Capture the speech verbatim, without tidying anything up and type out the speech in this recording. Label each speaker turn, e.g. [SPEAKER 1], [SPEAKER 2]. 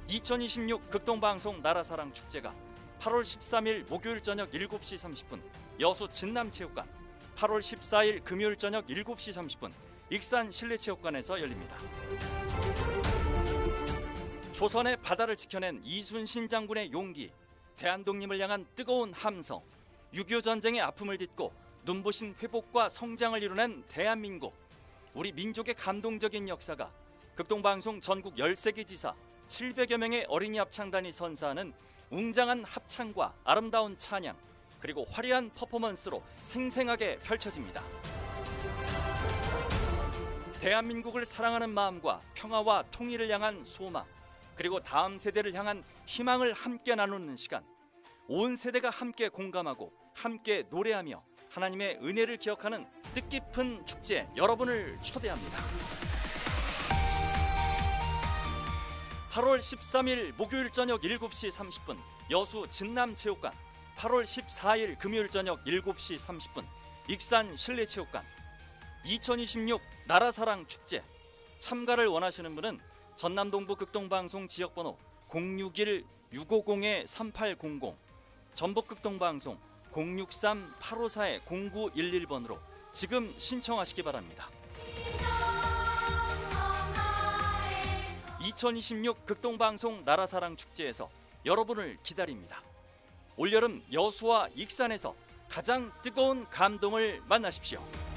[SPEAKER 1] 이천이십육 극동방송 나라사랑 축제가 팔월 십삼일 목요일 저녁 일곱 시 삼십 분 여수 진남체육관, 팔월 십사일 금요일 저녁 일곱 시 삼십 분 익산 실내체육관에서 열립니다. 조선의 바다를 지켜낸 이순신 장군의 용기, 대한독립을 향한 뜨거운 함성, 육이오 전쟁의 아픔을 딛고 눈부신 회복과 성장을 이뤄낸 대한민국, 우리 민족의 감동적인 역사가 극동방송 전국 열세 개 지사 칠백여 명의 어린이 합창단이 선사하는 웅장한 합창과 아름다운 찬양, 그리고 화려한 퍼포먼스로 생생하게 펼쳐집니다. 대한민국을 사랑하는 마음과 평화와 통일을 향한 소망, 그리고 다음 세대를 향한 희망을 함께 나누는 시간, 온 세대가 함께 공감하고 함께 노래하며 하나님의 은혜를 기억하는 뜻깊은 축제, 여러분을 초대합니다. 팔월 십삼일 목요일 저녁 일곱 시 삼십 분 여수 진남체육관, 팔월 십사일 금요일 저녁 일곱 시 삼십 분 익산 실내체육관, 이천이십육 나라사랑 축제. 참가를 원하시는 분은 전남동부 극동방송 지역번호 공육일 육오공 삼팔공공, 전북극동방송 공육삼 팔오사 공구일일 번으로 지금 신청하시기 바랍니다. 이천이십육 극동방송 나라사랑 축제에서 여러분을 기다립니다. 올여름 여수와 익산에서 가장 뜨거운 감동을 만나십시오.